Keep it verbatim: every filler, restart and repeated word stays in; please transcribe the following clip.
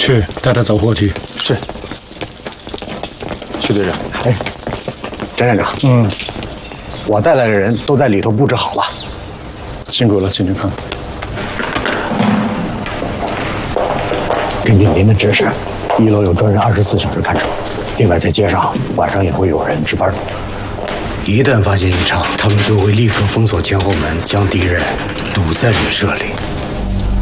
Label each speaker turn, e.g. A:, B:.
A: 去带他走货梯。
B: 是。徐队长，
C: 哎，张站长，嗯，我带来的人都在里头布置好了。
A: 辛苦了，进去看。
C: 根据您的指示，一楼有专人二十四小时看守，另外在街上晚上也会有人值班。
D: 一旦发现异常，他们就会立刻封锁前后门，将敌人堵在旅社里。